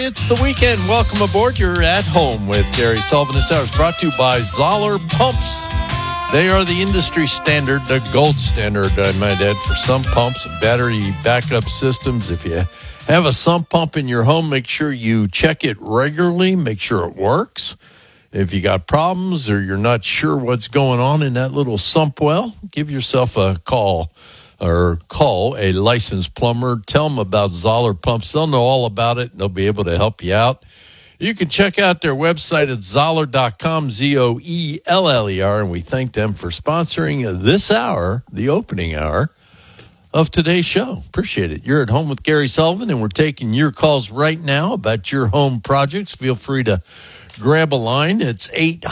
It's the weekend. Welcome aboard. You're at home with Gary Sullivan. This hour is brought to you by Zoller Pumps. They are the industry standard, the gold standard, I might add, for sump pumps and battery backup systems. If you have a sump pump in your home, make sure you check it regularly, make sure it works. If you got problems or you're not sure what's going on in that little sump well, give yourself a call or call a licensed plumber. Tell them about Zoller Pumps. They'll know all about it, and they'll be able to help you out. You can check out their website at Zoller.com, Zoeller, and we thank them for sponsoring this hour, the opening hour of today's show. Appreciate it. You're at home with Gary Sullivan, and we're taking your calls right now about your home projects. Feel free to grab a line. It's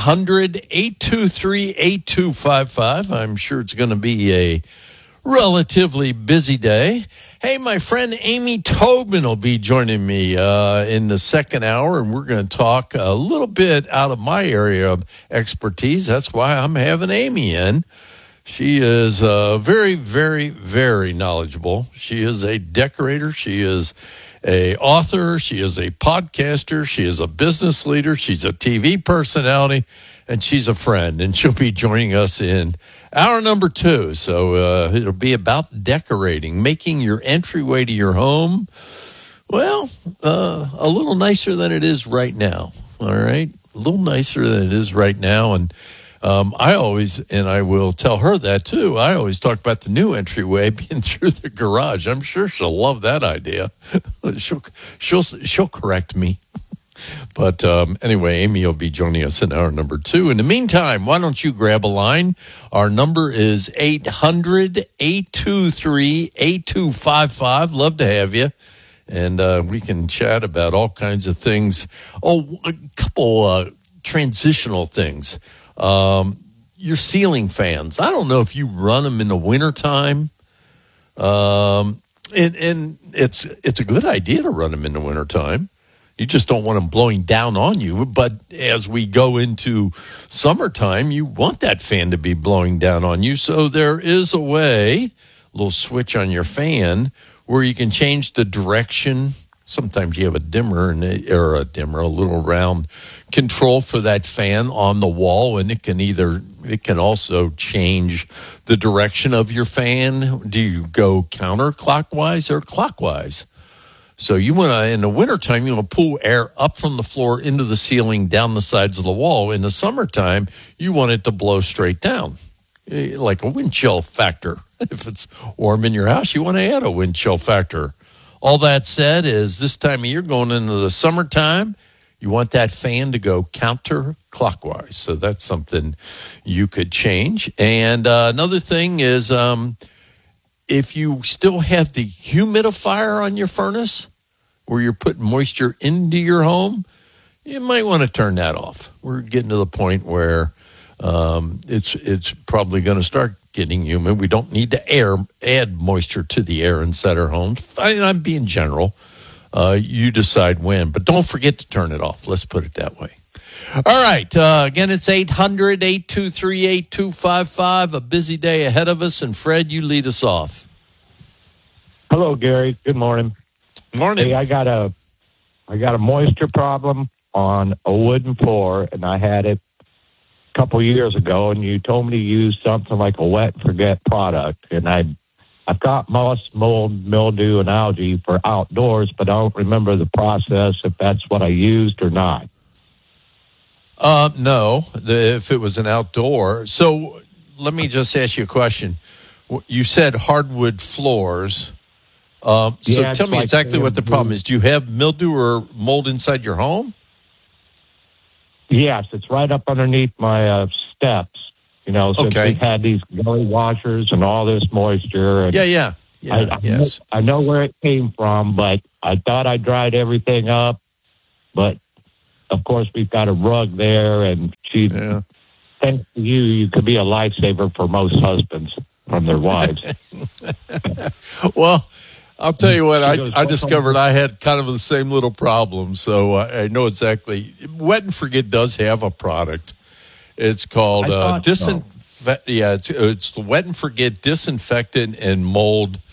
800-823-8255. I'm sure it's going to be a relatively busy day. Hey, my friend Amy Tobin will be joining me in the second hour, and we're going to talk a little bit out of my area of expertise. That's why I'm having Amy in. She is very, very, very knowledgeable. She is a decorator. She is a author. She is a podcaster. She is a business leader. She's a TV personality, and she's a friend. And she'll be joining us in hour number 2. So it'll be about decorating, making your entryway to your home, well, a little nicer than it is right now. All right, a little nicer than it is right now. And I always, and I will tell her that too, I always talk about the new entryway being through the garage. I'm sure she'll love that idea. She'll correct me. But anyway, Amy will be joining us in hour number 2. In the meantime, why don't you grab a line? Our number is 800-823-8255. Love to have you. And we can chat about all kinds of things. Oh, a couple transitional things. Your ceiling fans. I don't know if you run them in the wintertime. And it's a good idea to run them in the wintertime. You just don't want them blowing down on you. But as we go into summertime, you want that fan to be blowing down on you. So there is a way, a little switch on your fan, where you can change the direction. Sometimes you have a dimmer, a little round control for that fan on the wall, and it can also change the direction of your fan. Do you go counterclockwise or clockwise? So you want to, in the wintertime, you want to pull air up from the floor into the ceiling, down the sides of the wall. In the summertime, you want it to blow straight down, like a wind chill factor. If it's warm in your house, you want to add a wind chill factor. All that said is this time of year, going into the summertime, you want that fan to go counterclockwise. So that's something you could change. And another thing is, if you still have the humidifier on your furnace where you're putting moisture into your home, you might want to turn that off. We're getting to the point where it's probably going to start getting humid. We don't need to add moisture to the air inside our homes. I'm being general. You decide when, but don't forget to turn it off. Let's put it that way. All right. Again, it's 800-823-8255. A busy day ahead of us. And Fred, you lead us off. Hello, Gary. Good morning. Morning. Hey, I got a moisture problem on a wooden floor, and I had it a couple years ago, and you told me to use something like a wet and forget product. And I've got moss, mold, mildew, and algae for outdoors, but I don't remember the process, if that's what I used or not. No, if it was an outdoor. So let me just ask you a question. You said hardwood floors. So tell me exactly what the problem is. Do you have mildew or mold inside your home? Yes, it's right up underneath my steps. Since we've had these gully washers and all this moisture. And yes. I know where it came from, but I thought I dried everything up. But, of course, we've got a rug there, and thanks to you could be a lifesaver for most husbands from their wives. Well, I'll tell you what, I discovered I had kind of the same little problem, so I know exactly. Wet and Forget does have a product. It's called it's the Wet and Forget Disinfectant and Mold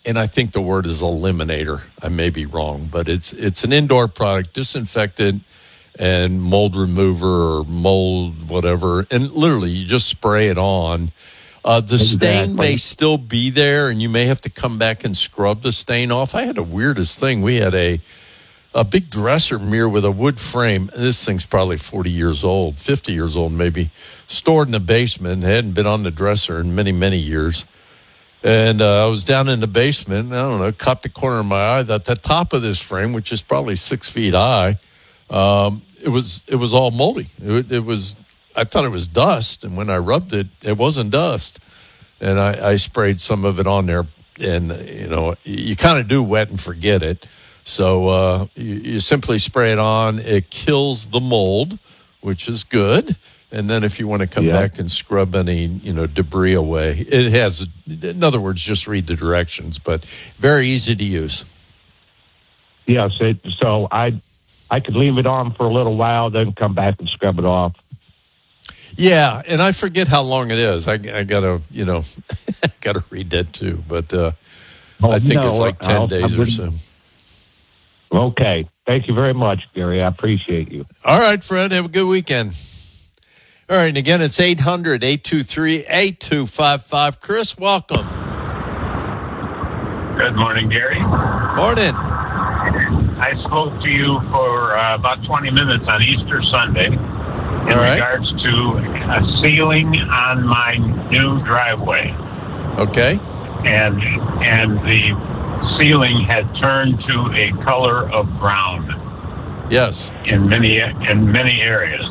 and I think the word is eliminator. I may be wrong, but it's an indoor product, disinfectant and mold remover or mold whatever, and literally you just spray it on. The stain may still be there, and you may have to come back and scrub the stain off. I had the weirdest thing. We had a big dresser mirror with a wood frame. This thing's probably 40 years old, 50 years old maybe, stored in the basement. It hadn't been on the dresser in many, many years. And I was down in the basement, I don't know, caught the corner of my eye that the top of this frame, which is probably 6 feet high, it was all moldy. It was, I thought it was dust, and when I rubbed it, it wasn't dust. And I sprayed some of it on there, and, you know, you kind of do wet and forget it. So you simply spray it on. It kills the mold, which is good. And then if you want to come back and scrub any, you know, debris away, it has, in other words, just read the directions, but very easy to use. Yes, so I could leave it on for a little while, then come back and scrub it off. Yeah, and I forget how long it is. I gotta, you know, gotta read that too. But I think it's like 10 days or so. Okay. Thank you very much, Gary. I appreciate you. All right, Fred. Have a good weekend. All right, and again, it's 800-823-8255. Chris, welcome. Good morning, Gary. Morning. I spoke to you for about 20 minutes on Easter Sunday in regards to a ceiling on my new driveway. Okay. And the ceiling had turned to a color of brown. Yes. In many areas.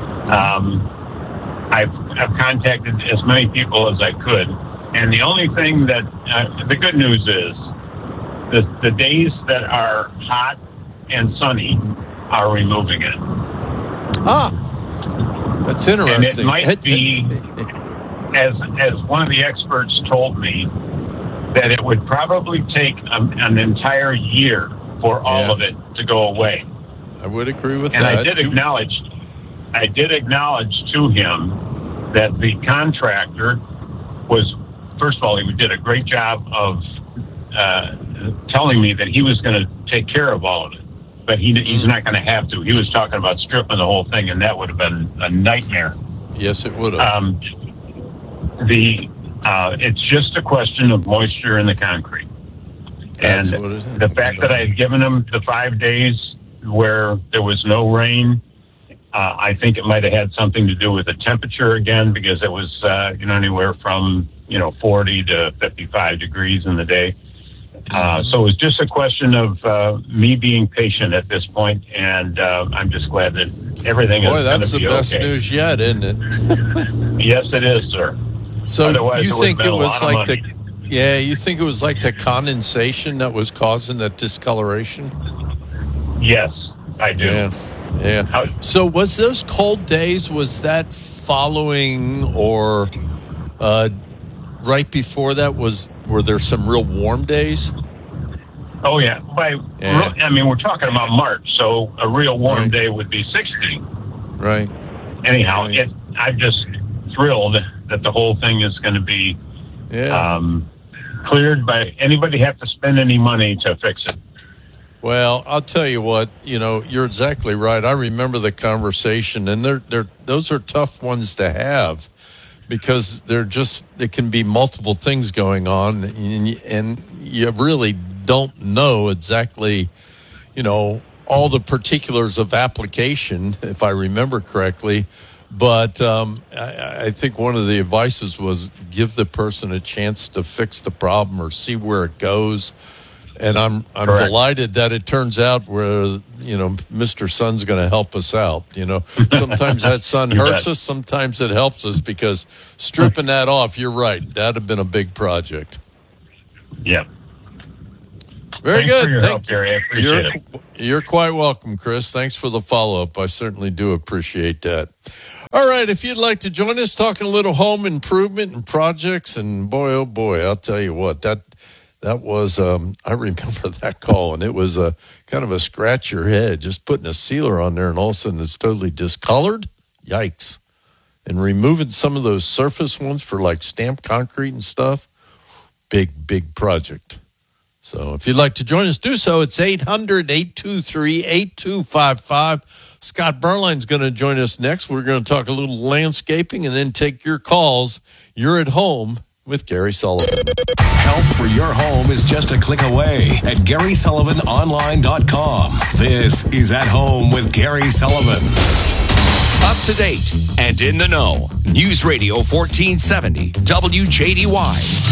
I've contacted as many people as I could, and the only thing that the good news is the days that are hot and sunny are removing it. Ah, that's interesting. And it might be, as one of the experts told me, that it would probably take an entire year for all of it to go away. I would agree with and that. And I did acknowledge to him that the contractor was, first of all, he did a great job of telling me that he was going to take care of all of it, but he's not going to have to. He was talking about stripping the whole thing, and that would have been a nightmare. Yes, it would have. It's just a question of moisture in the concrete. That's and what it is. The fact that I had given him the 5 days where there was no rain, I think it might have had something to do with the temperature again, because it was anywhere from 40 to 55 degrees in the day. So it was just a question of me being patient at this point, and I'm just glad that everything is going to be okay. Boy, that's the best news yet, isn't it? Yes, it is, sir. So you think it was like you think it was like the condensation that was causing that discoloration? Yes, I do. Yeah. So was those cold days, was that following or right before that? Were there some real warm days? Oh, yeah. We're talking about March, so a real warm day would be 60. Right. Anyhow, I'm just thrilled that the whole thing is going to be cleared. By anybody have to spend any money to fix it? Well, I'll tell you what, you're exactly right. I remember the conversation, and those are tough ones to have, because there can be multiple things going on, and you really don't know exactly, all the particulars of application, if I remember correctly. But I think one of the advices was give the person a chance to fix the problem or see where it goes. And I'm delighted that it turns out where, Mr. Sun's going to help us out. Sometimes that sun hurts us. Sometimes it helps us, because stripping that off, you're right. That'd have been a big project. Yeah. Very Thanks good. for your help, Gary. I appreciate it. You're quite welcome, Chris. Thanks for the follow-up. I certainly do appreciate that. All right, if you'd like to join us, talking a little home improvement and projects, and boy, oh boy, I'll tell you what, that was, I remember that call, and it was kind of a scratch your head, just putting a sealer on there, and all of a sudden it's totally discolored. Yikes. And removing some of those surface ones for like stamped concrete and stuff, big project. So if you'd like to join us, do so. It's 800-823-8255. Scott Berline's going to join us next. We're going to talk a little landscaping and then take your calls. You're at home with Gary Sullivan. Help for your home is just a click away at GarySullivanOnline.com. This is At Home with Gary Sullivan. Up to date and in the know. News Radio 1470 WJDY.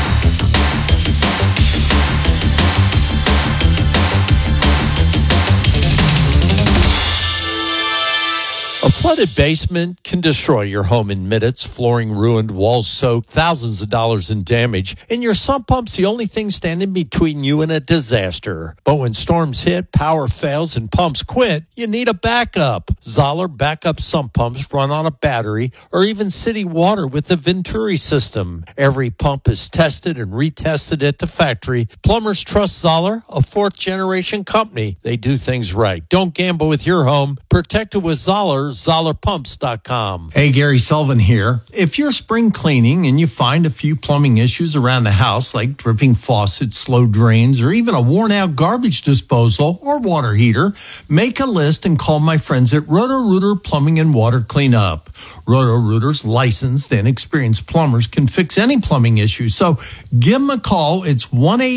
A flooded basement can destroy your home in minutes. Flooring ruined, walls soaked, thousands of dollars in damage. And your sump pump's the only thing standing between you and a disaster. But when storms hit, power fails, and pumps quit, you need a backup. Zoller backup sump pumps run on a battery or even city water with the Venturi system. Every pump is tested and retested at the factory. Plumbers trust Zoller, a fourth-generation company. They do things right. Don't gamble with your home. Protect it with Zoller. ZollerPumps.com. Hey, Gary Sullivan here. If you're spring cleaning and you find a few plumbing issues around the house, like dripping faucets, slow drains, or even a worn-out garbage disposal or water heater, make a list and call my friends at Roto-Rooter Plumbing and Water Cleanup. Roto-Rooter's licensed and experienced plumbers can fix any plumbing issue, so give them a call. It's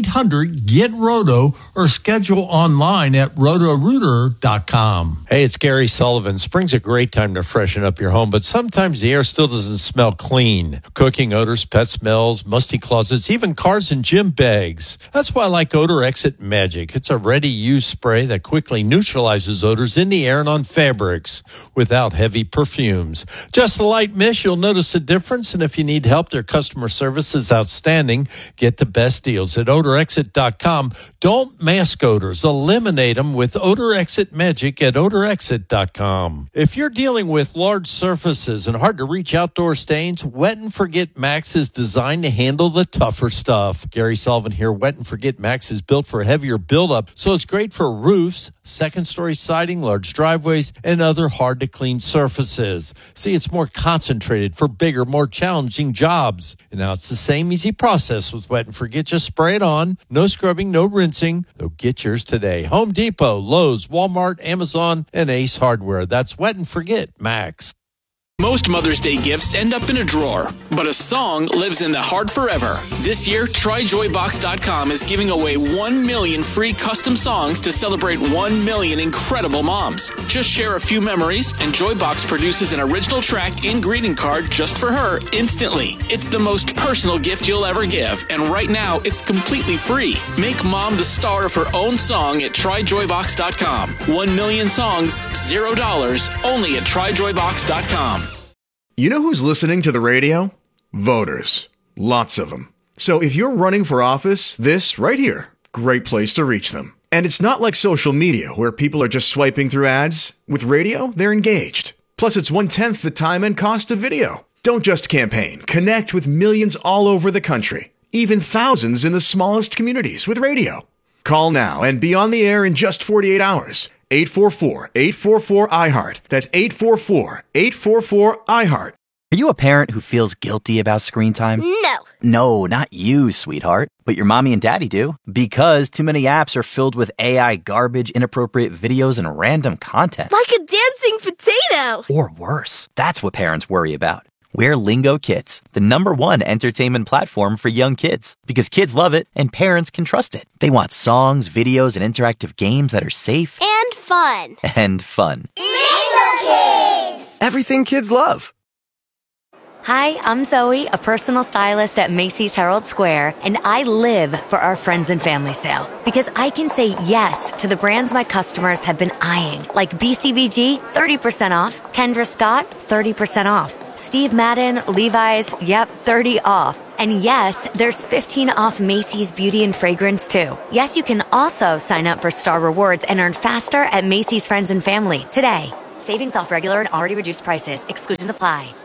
1-800-GET-ROTO or schedule online at Roto-Rooter.com. Hey, it's Gary Sullivan. Spring's a great time to freshen up your home, but sometimes the air still doesn't smell clean. Cooking odors, pet smells, musty closets, even cars and gym bags. That's why I like Odor Exit Magic. It's a ready-use spray that quickly neutralizes odors in the air and on fabrics without heavy perfumes. Just a light mist, you'll notice a difference, and if you need help, their customer service is outstanding. Get the best deals at odorexit.com. Don't mask odors. Eliminate them with Odor Exit Magic at odorexit.com. If you're dealing with large surfaces and hard-to-reach outdoor stains, Wet and Forget Max is designed to handle the tougher stuff. Gary Sullivan here. Wet and Forget Max is built for heavier buildup, so it's great for roofs, second-story siding, large driveways, and other hard-to-clean surfaces. See, it's more concentrated for bigger, more challenging jobs. And now it's the same easy process with Wet and Forget. Just spray it on. No scrubbing, no rinsing. So get yours today. Home Depot, Lowe's, Walmart, Amazon, and Ace Hardware. That's Wet and Forget Max. Most Mother's Day gifts end up in a drawer, but a song lives in the heart forever. This year, TryJoyBox.com is giving away 1 million free custom songs to celebrate 1 million incredible moms. Just share a few memories, and Joybox produces an original track and greeting card just for her instantly. It's the most personal gift you'll ever give, and right now, it's completely free. Make mom the star of her own song at TryJoyBox.com. 1 million songs, $0, only at TryJoyBox.com. You know who's listening to the radio? Voters. Lots of them. So if you're running for office, this right here, great place to reach them. And it's not like social media where people are just swiping through ads. With radio, they're engaged. Plus, it's 1/10 the time and cost of video. Don't just campaign. Connect with millions all over the country. Even thousands in the smallest communities with radio. Call now and be on the air in just 48 hours. 844-844-iHeart. That's 844-844-iHeart. Are you a parent who feels guilty about screen time? No. No, not you, sweetheart. But your mommy and daddy do. Because too many apps are filled with AI garbage, inappropriate videos, and random content. Like a dancing potato. Or worse. That's what parents worry about. We're Lingo Kids, the #1 entertainment platform for young kids. Because kids love it and parents can trust it. They want songs, videos, and interactive games that are safe. And fun. And fun. Lingo Kids! Everything kids love. Hi, I'm Zoe, a personal stylist at Macy's Herald Square, and I live for our friends and family sale because I can say yes to the brands my customers have been eyeing, like BCBG, 30% off, Kendra Scott, 30% off, Steve Madden, Levi's, yep, 30 off. And yes, there's 15 off Macy's Beauty and Fragrance too. Yes, you can also sign up for Star Rewards and earn faster at Macy's Friends and Family today. Savings off regular and already reduced prices. Exclusions apply.